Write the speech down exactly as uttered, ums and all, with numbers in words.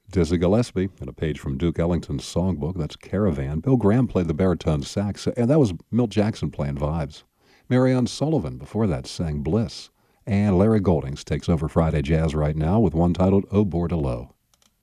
Dizzy Gillespie, and a page from Duke Ellington's songbook, that's Caravan. Bill Graham played the baritone sax, and that was Milt Jackson playing Vibes. Marianne Sullivan, before that, sang Bliss. And Larry Goldings takes over Friday Jazz right now with one titled "Oh Bordello."